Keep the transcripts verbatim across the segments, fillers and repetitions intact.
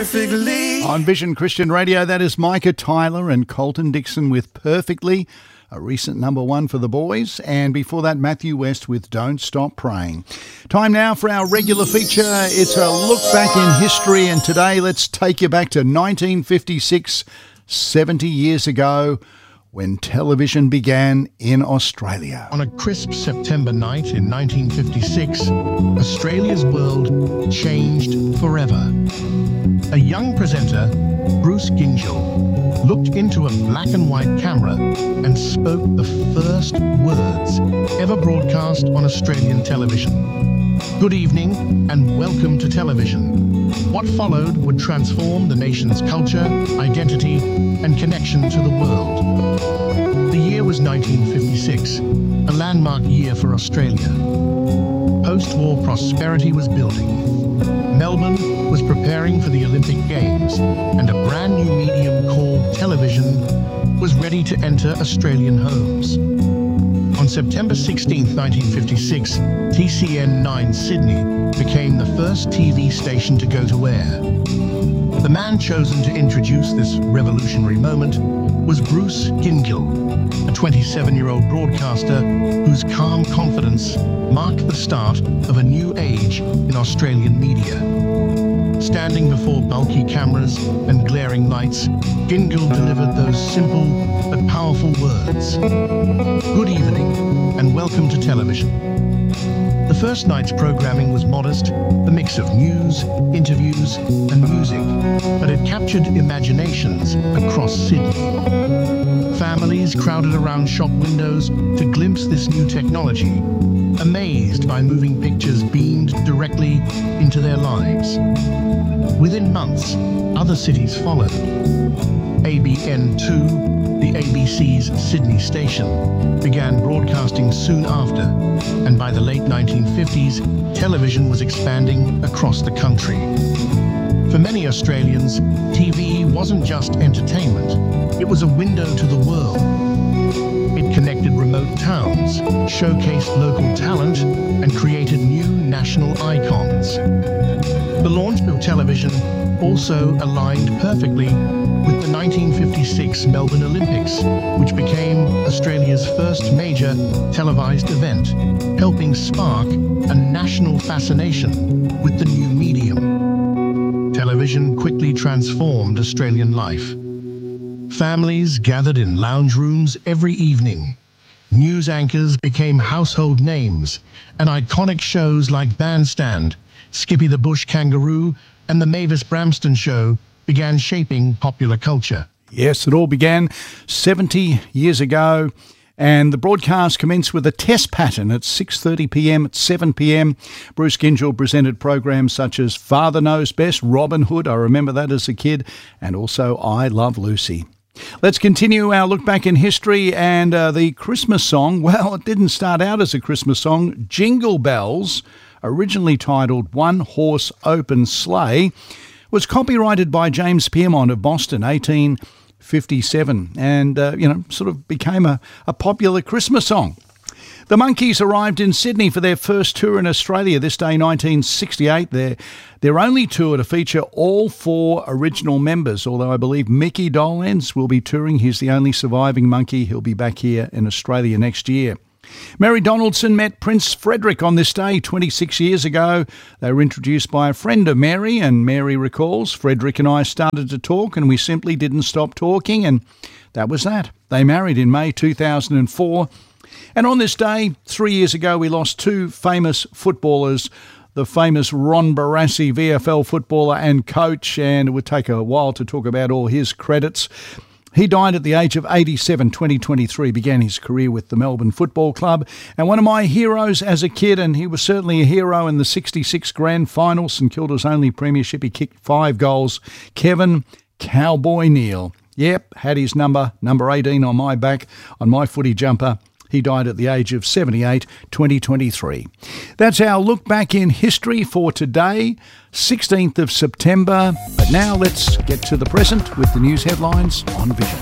Perfectly. On Vision Christian Radio, that is Micah Tyler and Colton Dixon with Perfectly, a recent number one for the boys. And before that, Matthew West with Don't Stop Praying. Time now for our regular feature. It's a look back in history, and today let's take you back to nineteen fifty-six, seventy years ago, when television began in Australia. On a crisp September night in nineteen fifty-six, Australia's world changed forever. A young presenter, Bruce Gyngell, looked into a black and white camera and spoke the first words ever broadcast on Australian television. Good evening and welcome to television. What followed would transform the nation's culture, identity, and connection to the world. The year was nineteen fifty-six, a landmark year for Australia. Post-war prosperity was building. Melbourne was preparing for the Olympic Games, and a brand new medium called television was ready to enter Australian homes. On September sixteenth, nineteen fifty-six, T C N nine Sydney became the first T V station to go to air. The man chosen to introduce this revolutionary moment was Bruce Gyngell, a twenty-seven-year-old broadcaster whose calm confidence marked the start of a new age in Australian media. Standing before bulky cameras and glaring lights, Gyngell delivered those simple but powerful words. Good evening and welcome to television. The first night's programming was modest, a mix of news, interviews, and music, but it captured imaginations across Sydney. Families crowded around shop windows to glimpse this new technology, amazed by moving pictures beamed directly into their lives. Within months, other cities followed. A B N two, the A B C's Sydney station, began broadcasting soon after, and by the late nineteen fifties, television was expanding across the country. For many Australians, T V wasn't just entertainment, it was a window to the world. It connected remote towns, showcased local talent, and created new national icons. The launch of television also aligned perfectly with the nineteen fifty-six Melbourne Olympics, which became Australia's first major televised event, helping spark a national fascination with the new medium. Television quickly transformed Australian life. Families gathered in lounge rooms every evening. News anchors became household names, and iconic shows like Bandstand, Skippy the Bush Kangaroo, and The Mavis Bramston Show began shaping popular culture. Yes, it all began seventy years ago, and the broadcast commenced with a test pattern at six thirty p m, at seven p m. Bruce Gyngell presented programs such as Father Knows Best, Robin Hood, I remember that as a kid, and also I Love Lucy. Let's continue our look back in history, and uh, the Christmas song, well, it didn't start out as a Christmas song. Jingle Bells, originally titled One Horse Open Sleigh, was copyrighted by James Piermont of Boston, eighteen fifty-seven, and, uh, you know, sort of became a, a popular Christmas song. The Monkees arrived in Sydney for their first tour in Australia this day, nineteen sixty-eight. Their, their only tour to feature all four original members, although I believe Mickey Dolenz will be touring. He's the only surviving Monkey. He'll be back here in Australia next year. Mary Donaldson met Prince Frederick on this day twenty-six years ago. They were introduced by a friend of Mary, and Mary recalls, Frederick and I started to talk and we simply didn't stop talking, and that was that. They married in May two thousand four. And on this day, three years ago, we lost two famous footballers, the famous Ron Barassi, V F L footballer and coach, and it would take a while to talk about all his credits. He died at the age of eighty-seven, twenty twenty-three, began his career with the Melbourne Football Club, and one of my heroes as a kid, and he was certainly a hero in the sixty-six grand final, St Kilda's only premiership. He kicked five goals. Kevin Cowboy Neal. Yep, had his number, number eighteen on my back, on my footy jumper. He died at the age of seventy-eight, twenty twenty-three. That's our look back in history for today, sixteenth of September. But now let's get to the present with the news headlines on Vision.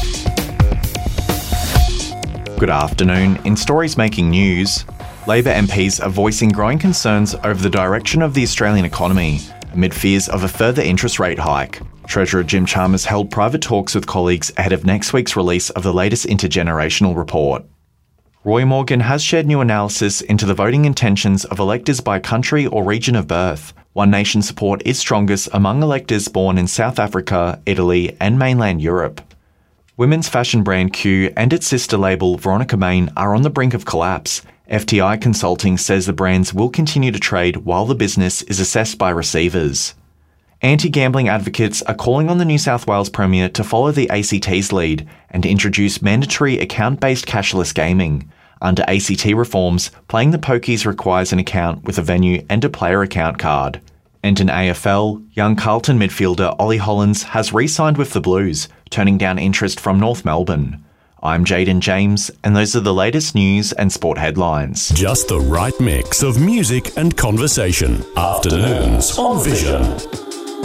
Good afternoon. In stories making news, Labor M Ps are voicing growing concerns over the direction of the Australian economy amid fears of a further interest rate hike. Treasurer Jim Chalmers held private talks with colleagues ahead of next week's release of the latest intergenerational report. Roy Morgan has shared new analysis into the voting intentions of electors by country or region of birth. One Nation support is strongest among electors born in South Africa, Italy, and mainland Europe. Women's fashion brand Q and its sister label Veronica Main are on the brink of collapse. F T I Consulting says the brands will continue to trade while the business is assessed by receivers. Anti-gambling advocates are calling on the New South Wales Premier to follow the A C T's lead and to introduce mandatory account-based cashless gaming. Under A C T reforms, playing the pokies requires an account with a venue and a player account card. And in A F L, young Carlton midfielder Ollie Hollands has re-signed with the Blues, turning down interest from North Melbourne. I'm Jaden James, and those are the latest news and sport headlines. Just the right mix of music and conversation. Afternoons on Vision.